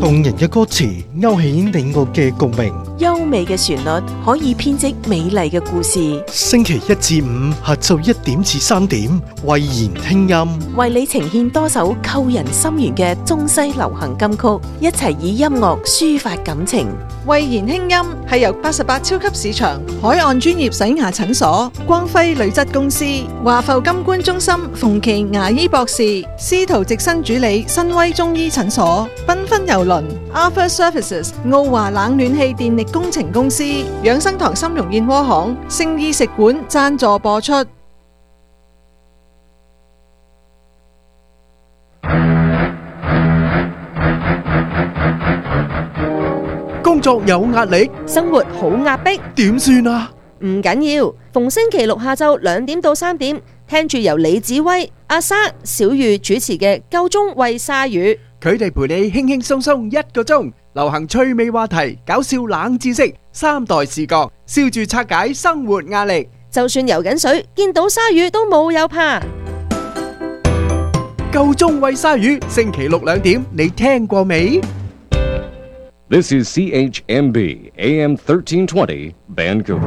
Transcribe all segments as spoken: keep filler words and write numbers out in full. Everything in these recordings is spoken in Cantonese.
動人嘅歌詞勾起你我嘅共鳴， 優美嘅旋律可以編織美麗嘅故事。 星期一至五下晝一點至三點，慧妍聽音為你呈現多首扣人心弦嘅中西流行金曲，一齊以音樂抒發感情。 慧妍輕音係由八十八超級市場、海岸專業洗牙診所、光輝鋁質公司、華埠金冠中心、馮琦牙醫博士、司徒直新主理、新威中醫診所、繽紛郵輪、Arthur Services、奧華冷暖氣電力工程公司、養生堂參茸燕窩行、聖意食館贊助播出。 工作有壓力， 生活好壓迫， 點算啊？ 唔緊要，逢星期六下晝兩點到三點，聽住由李子威、阿莎、小玉主持嘅《夠鐘喂鯊魚》， 佢哋陪你輕輕鬆鬆一個鐘，流行趣味話題、搞笑冷知識、三代視角，笑住拆解生活壓力。 就算游緊水，見到鯊魚都冇有怕。 夠鐘喂鯊魚，星期六兩點，你聽過未 ？This is C H M B A M thirteen twenty Vancouver。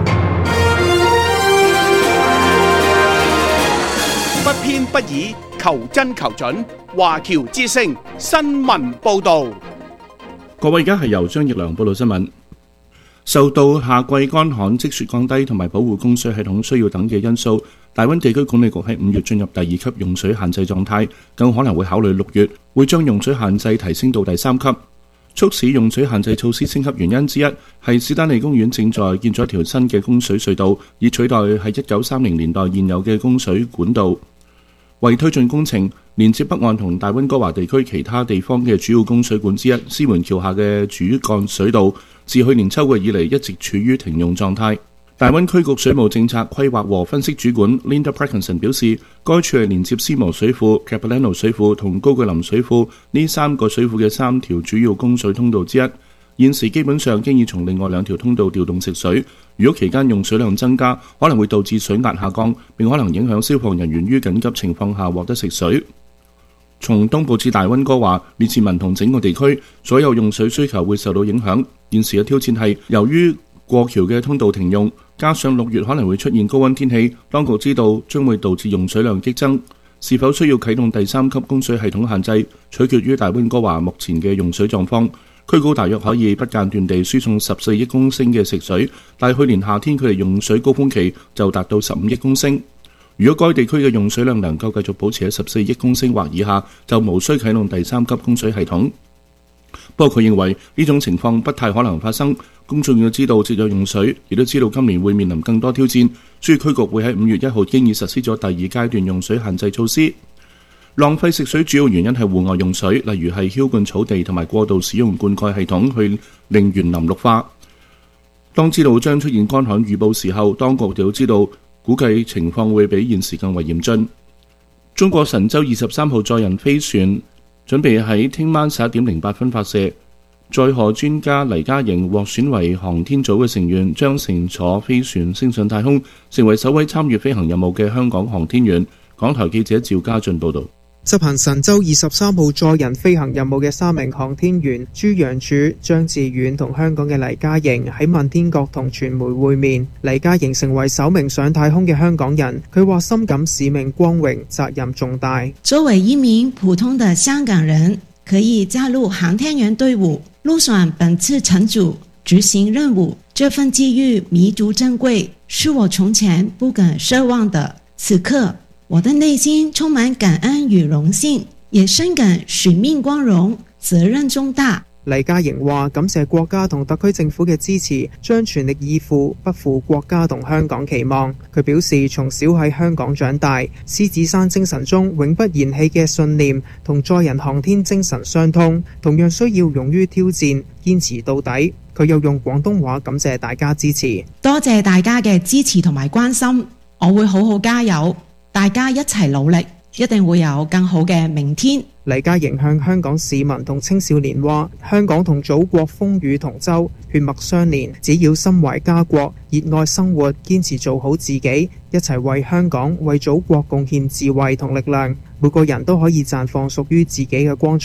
不偏不倚，求真求準。華僑之聲新聞報導。 各位，而家係由張奕良報道新聞。受到夏季乾旱、積雪降低同埋保護供水系統需要等嘅因素，大灣地區管理局喺五月進入第二級用水限制狀態，更可能會考慮六月會將用水限制提升到第三級。促使用水限制措施升級原因之一係史丹利公園正在建咗一條新嘅供水隧道，以取代喺一九三零年代現有嘅供水管道。為推進工程，連接北岸同大溫哥華地區其他地方嘅主要供水管之一獅門橋下嘅主幹水道，自去年秋季以嚟一直處於停用狀態。大溫區局水務政策規劃和分析主管 Linda Parkinson 表示，該處係連接斯摩水庫、Capilano 水庫同高句林水庫呢三個水庫嘅三條主要供水通道之一。現時基本上經已從另外兩條通道調動食水，如果期間用水量增加，可能會導致水壓下降，並可能影響消防人員於緊急情況下獲得食水。從東部至大溫哥華、列治文同整個地區，所有用水需求會受到影響。現時嘅挑戰係由於過橋嘅通道停用，加上六月可能會出現高溫天氣，當局知道將會導致用水量激增。是否需要啟動第三級供水系統限制，取決於大溫哥華目前嘅用水狀況。區高大約可以不間斷地輸送十四億公升嘅食水，但去年夏天佢哋用水高峰期就達到十五億公升。如果該地區嘅用水量能夠繼續保持喺十四億公升或以下，就無需啟動第三級供水系統。不過佢認為呢種情況不太可能發生。公眾要知道節約用水，亦都知道今年會面臨更多挑戰，所以區局會喺五月一號經已實施咗第二階段用水限制措施。浪費食水主要原因係戶外用水，例如係澆灌草地同埋過度使用灌溉系統去令園林綠化。當知道將出現乾旱預報時候，當局就知道估計情況會比現時更為嚴峻。中國神舟二十三號載人飛船準備喺聽晚十一點零八分發射。載荷專家黎家瑩獲選為航天組嘅成員，將乘坐飛船升上太空，成為首位參與飛行任務嘅香港航天員。港台記者趙家俊報道。 執行神舟二十三號載人飛行任務嘅三名航天員朱楊柱、張志遠同香港嘅黎家瑩喺問天閣同傳媒會面。黎家瑩成為首名上太空嘅香港人，佢話深感使命光榮，責任重大。 作為一名普通的香港人，可以加入航天員隊伍，入選本次乘組執行任務，這份機遇彌足珍貴，是我從前不敢奢望的。此刻我的內心充滿感恩與榮幸，也深感使命光榮，責任重大。 黎家瑩話感謝國家同特區政府嘅支持，將全力以赴，不負國家同香港期望。佢表示從小喺香港長大，獅子山精神中永不言棄嘅信念同載人航天精神相通，同樣需要勇於挑戰，堅持到底。佢又用廣東話感謝大家支持， 多謝大家嘅支持同埋關心，我會好好加油，大家一齊努力，一定會有更好嘅明天。 黎家瑩向香港市民同青少年話：香港同祖國風雨同舟，血脈相連，只要心懷家國，熱愛生活，堅持做好自己，一齊為香港、為祖國貢獻智慧同力量，每個人都可以綻放屬於自己嘅光彩。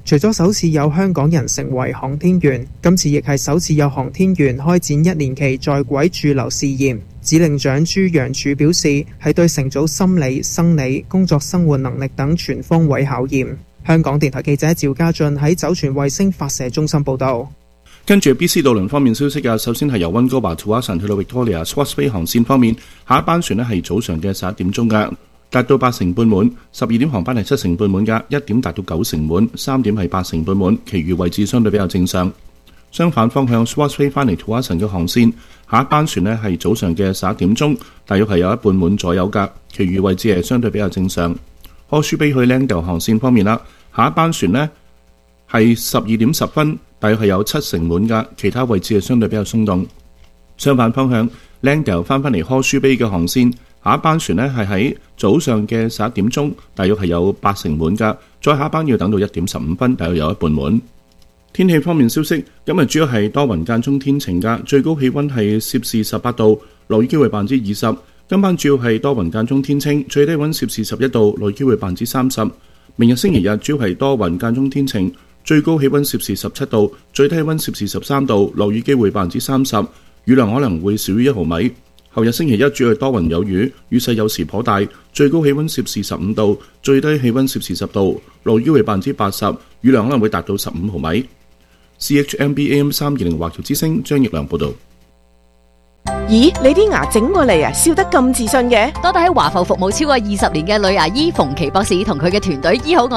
除咗首次有香港人成為航天員，今次亦係首次有航天員開展一年期在軌駐留試驗。指令長朱楊柱表示，係對乘組心理、生理、工作生活能力等全方位考驗。香港電台記者趙家俊喺酒泉衛星發射中心報道。 跟住 B C 渡輪方面消息啊，首先係由溫哥華 Tsawwassen 去到 Victoria Swartz Bay 航線方面，下一班船呢係早上嘅十一點鐘嘅，達到八成半滿；十二點航班係七成半滿嘅，一點達到九成滿，三點係八成半滿，其餘位置相對比較正常。相反方向 Swartz Bay 翻嚟 Tsawwassen 嘅航線，下一班船呢係早上嘅十一點鐘，大約係有一半滿左右嘅，其餘位置係相對比較正常。Horseshoe Bay 去 Langdale 航線方面啦，下一班船呢係十二點十分，大約係有七成滿嘅，其他位置係相對比較鬆動。相反方向 Langdale 翻返嚟 Horseshoe Bay 嘅航線，下一班船呢係喺早上嘅十一點鐘，大約係有八成滿嘅，再下一班要等到一點十五分，大約有一半滿。天氣方面消息，今日主要係多雲間中天晴嘅，最高氣溫係攝氏十八度，落雨機會百分之二十。今晚主要係多雲間中天晴，最低溫攝氏十一度，落雨機會百分之三十。明日星期日主要係多雲間中天晴，最高氣溫攝氏十七度，最低溫攝氏十三度，落雨機會百分之三十，雨量可能會少於一毫米。後日星期一主要係多雲有雨，雨勢有時頗大，最高氣溫攝氏十五度，最低氣溫攝氏十度，落雨機會百分之八十，雨量可能會達到十五毫米。C H M B A M 三二零華僑之聲張奕良報道。 咦，你啲牙整過嚟啊，笑得咁自信嘅？ 多得喺華埠服務超過二十年嘅女牙醫馮琪博士同佢嘅團隊醫好我。